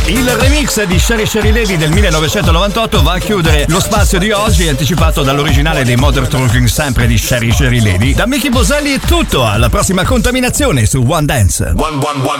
Il remix di Sherry Sherry Lady del 1998 va a chiudere lo spazio di oggi, anticipato dall'originale dei Modern Talking, sempre di Sherry Sherry Lady. Da Mickey Boselli è tutto, alla prossima contaminazione su One Dance.